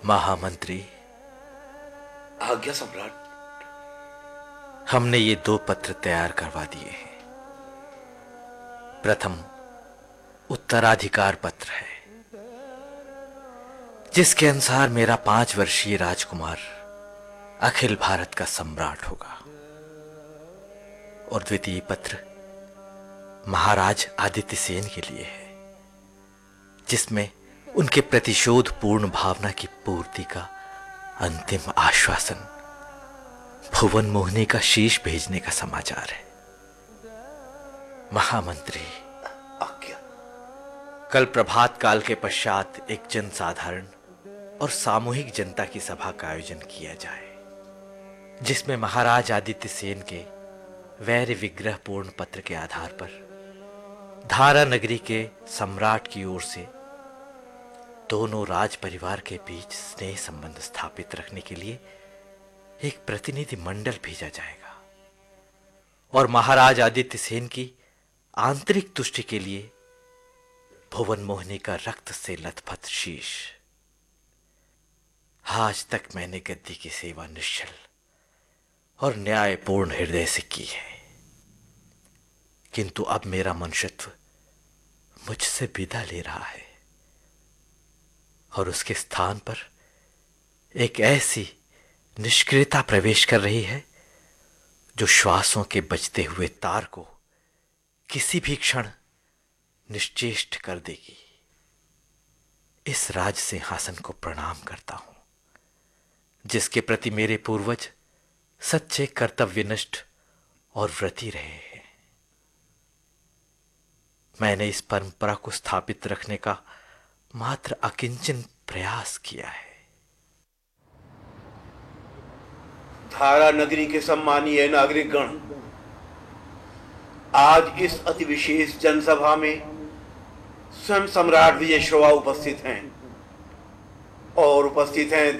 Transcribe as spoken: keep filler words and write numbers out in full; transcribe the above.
महामंत्री, आज्ञा सम्राट। हमने ये दो पत्र तैयार करवा दिए हैं। प्रथम उत्तराधिकार पत्र है, जिसके अनुसार मेरा पांच वर्षीय राजकुमार अखिल भारत का सम्राट होगा। और द्वितीय पत्र महाराज आदित्य सेन के लिए है, जिसमें उनके प्रतिशोध पूर्ण भावना की पूर्ति का अंतिम आश्वासन भुवन मोहिनी का शीश भेजने का समाचार है। महामंत्री, आज्ञा। कल प्रभात काल के पश्चात एक जनसाधारण और सामूहिक जनता की सभा का आयोजन किया जाए, जिसमें महाराज आदित्य सेन के वैर विग्रह पूर्ण पत्र के आधार पर धारा नगरी के सम्राट की ओर से दोनों राज परिवार के बीच स्नेह संबंध स्थापित रखने के लिए एक प्रतिनिधि मंडल भेजा जाएगा और महाराज आदित्य सेन की आंतरिक तुष्टि के लिए भुवन मोहिनी का रक्त से लथपथ शीश। आज तक मैंने गद्दी की सेवा निश्चल और न्यायपूर्ण हृदय से की है, किंतु अब मेरा मनुष्यत्व मुझसे विदा ले रहा है और उसके स्थान पर एक ऐसी निष्क्रियता प्रवेश कर रही है जो श्वासों के बजते हुए तार को किसी भी क्षण निश्चेष्ट कर देगी। इस राज सिंहासन को प्रणाम करता हूं, जिसके प्रति मेरे पूर्वज सच्चे कर्तव्यनिष्ठ और व्रती रहे हैं। मैंने इस परंपरा को स्थापित रखने का मात्र अकिंचन प्रयास किया है। धारा नगरी के सम्मानीय नागरिकगण, आज इस अति विशेष जनसभा में स्वयं सम्राट विजय श्रवा उपस्थित हैं और उपस्थित हैं